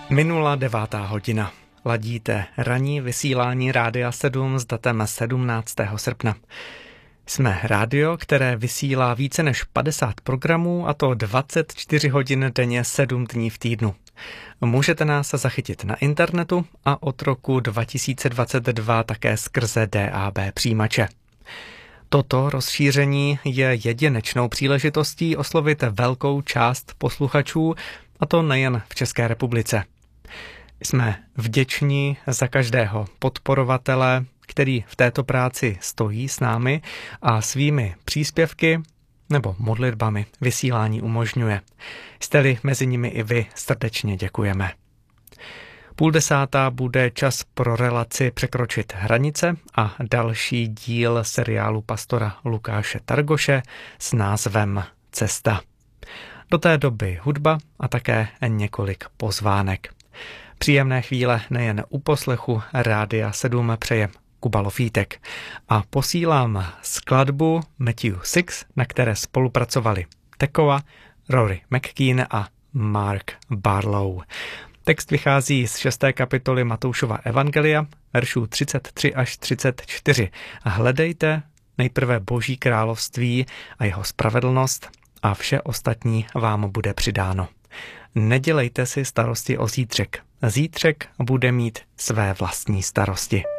Minula 9. hodina. Ladíte ranní vysílání Rádia 7 s datem 17. srpna. Jsme rádio, které vysílá více než 50 programů, a to 24 hodin denně 7 dní v týdnu. Můžete nás zachytit na internetu a od roku 2022 také skrze DAB přijímače. Toto rozšíření je jedinečnou příležitostí oslovit velkou část posluchačů, a to nejen v České republice. Jsme vděční za každého podporovatele, který v této práci stojí s námi a svými příspěvky nebo modlitbami vysílání umožňuje. Jste-li mezi nimi i vy, srdečně děkujeme. 9:30 bude čas pro relaci Překročit hranice a další díl seriálu pastora Lukáše Targoše s názvem Cesta. Do té doby hudba a také několik pozvánek. Příjemné chvíle nejen u poslechu Rádia 7 přeje Kuba Lofítek a posílám skladbu Matthew 6, na které spolupracovali Tekova, Rory McKean a Mark Barlow. Text vychází z 6. kapitoly Matoušova evangelia, veršů 33 až 34. Hledejte nejprve Boží království a jeho spravedlnost a vše ostatní vám bude přidáno. Nedělejte si starosti o zítřek. Zítřek bude mít své vlastní starosti.